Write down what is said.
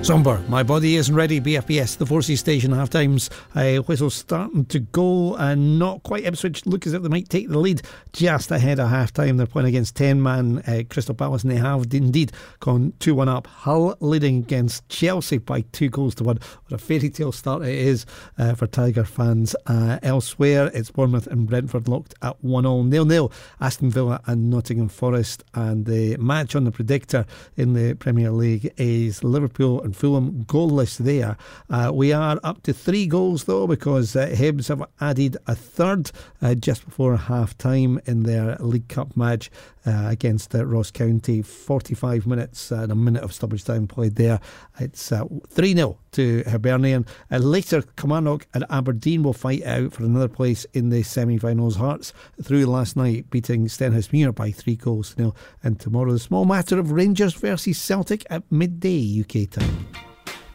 Somber, My Body Isn't Ready, BFBS, the 4C station, half times. Whistle starting to go, and not quite. Ipswich look as if they might take the lead just ahead of half time. They're playing against 10-man Crystal Palace, and they have indeed gone 2-1 up. Hull leading against Chelsea by 2-1. What a fairy tale start it is for Tiger fans. Elsewhere, it's Bournemouth and Brentford locked at 1-0. 0-0, Aston Villa and Nottingham Forest. And the match on the predictor in the Premier League is Liverpool and Fulham goalless there. We are up to 3 goals though, because Hibs have added a third just before half time in their League Cup match against Ross County. 45 minutes and a minute of stoppage time played there. It's 3-0 to Hibernian. Later, Kilmarnock and Aberdeen will fight out for another place in the semi-finals. Hearts through last night, beating Stenhousemuir by 3-0. And tomorrow, the small matter of Rangers versus Celtic at midday UK time.